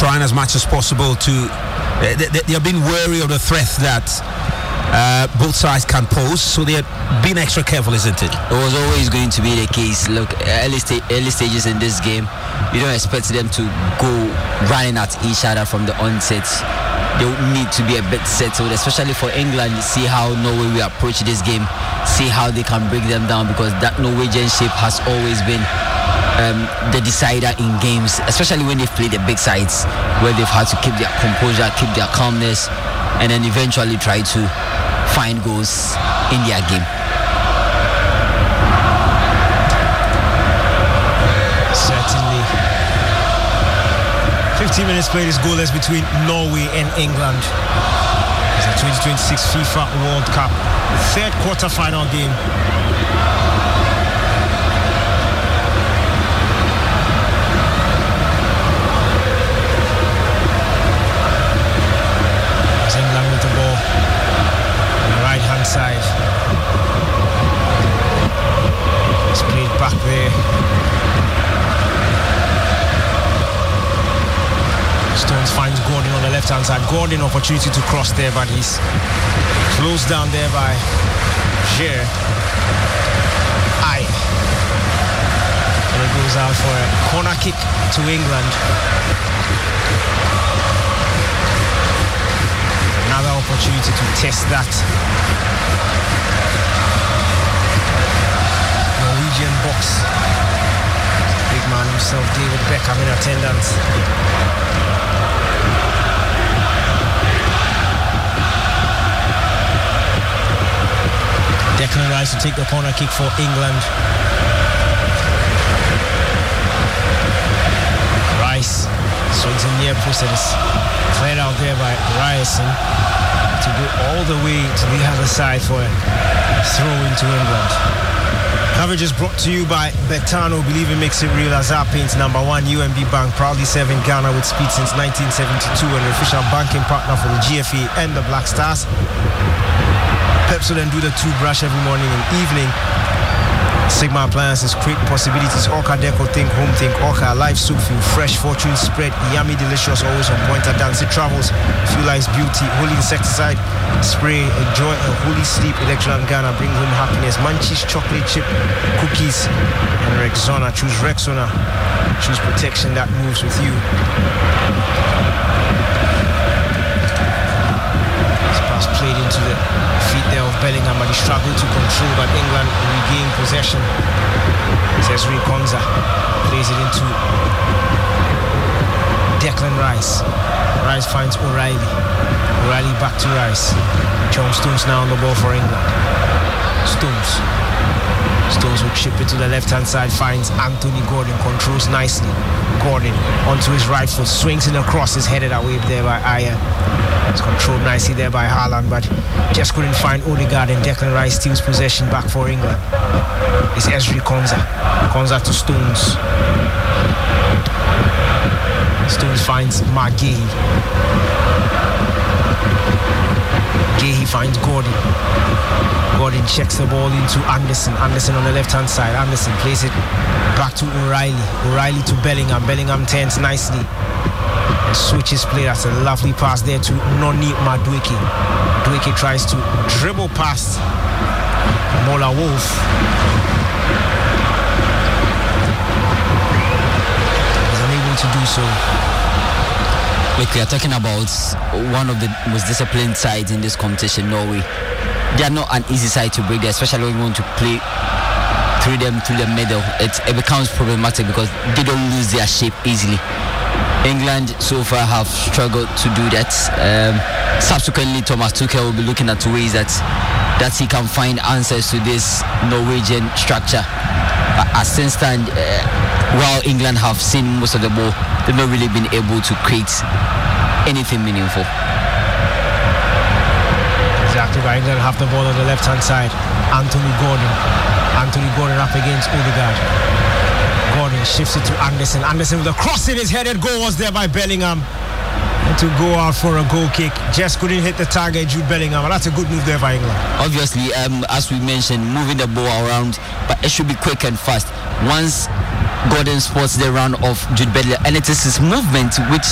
trying as much as possible to. They have been wary of the threat that both sides can pose, so they're being extra careful, isn't it? It was always going to be the case. Look, early stages in this game, you don't expect them to go running at each other from the onset. They need to be a bit settled, especially for England. See how Norway will approach this game, see how they can break them down, because that Norwegian shape has always been the decider in games, especially when they've played the big sides, where they've had to keep their composure, keep their calmness, and then eventually try to find goals in their game. Certainly. 15 minutes played is goalless between Norway and England. It's the 2026 FIFA World Cup third quarter-final game. As England with the ball on the right-hand side. It's played back there. Stones finds Gordon on the left-hand side. Gordon opportunity to cross there, but he's closed down there by Jer. Aye. And it goes out for a corner kick to England. Another opportunity to test that Norwegian box. Big man himself, David Beckham, in attendance. Declan Rice to take the corner kick for England. Rice swings in near post and is cleared out there by Ryerson to go all the way to the other side for a throw into England. Coverage is brought to you by Betano. Believe it makes it real. Azar Paints, number one UMB Bank, proudly serving Ghana with speed since 1972 and the official banking partner for the GFA and the Black Stars. Pepsodent do the toothbrush every morning and evening. Sigma Appliances create possibilities. Orca Deco, think home, think Orca. Live soup feel fresh, fortune spread, yummy, delicious, always on point at Dancy Travels. Fuel Ice Beauty, Holy Insecticide Spray. Enjoy a holy sleep. Electron Ghana, bring home happiness. Munchies, chocolate chip, cookies, and Rexona. Choose Rexona. Choose protection that moves with you. This pass played into the feet there of Bellingham, but he struggled to control, but England regained possession. Cesare Konza plays it into Declan Rice. Rice finds O'Reilly. O'Reilly back to Rice. John Stones now on the ball for England. Stones will chip it to the left-hand side, finds Anthony Gordon, controls nicely. Gordon onto his right foot, swings in across, is headed away there by Ayer. It's controlled nicely there by Haaland, but just couldn't find Odegaard, and Declan Rice steals possession back for England. It's Ezri Konza. Konza to Stones. Stones finds Mark Gahey. Gahey finds Gordon. Gordon checks the ball into Anderson. Anderson on the left-hand side. Anderson plays it back to O'Reilly. O'Reilly to Bellingham. Bellingham turns nicely and switches play. That's a lovely pass there to Noni Madueke. Madueke tries to dribble past Mola Wolf. He's unable to do so. Look, we are talking about one of the most disciplined sides in this competition, Norway. They are not an easy side to break there, especially when you want to play through the middle. It becomes problematic because they don't lose their shape easily. England so far have struggled to do that. Subsequently, Thomas Tuchel will be looking at ways that he can find answers to this Norwegian structure. As things stand, while England have seen most of the ball, they've not really been able to create anything meaningful. Exactly, but England have the ball on the left-hand side. Anthony Gordon up against Odegaard. Gordon shifts it to Anderson. Anderson with a cross in his headed goal was there by Bellingham. And to go out for a goal kick. Just couldn't hit the target, Jude Bellingham. And that's a good move there by England. Obviously, as we mentioned, moving the ball around, but it should be quick and fast. Once Gordon spots the run of Jude Bellingham, and it is his movement which